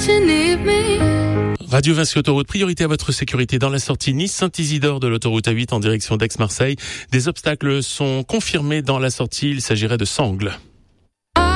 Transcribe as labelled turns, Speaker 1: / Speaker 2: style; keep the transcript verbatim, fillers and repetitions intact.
Speaker 1: you need me.
Speaker 2: Radio Vinci Autoroute, priorité à votre sécurité dans la sortie Nice-Saint-Isidore de l'autoroute A huit en direction d'Aix-Marseille. Des obstacles sont confirmés dans la sortie, il s'agirait de sangles.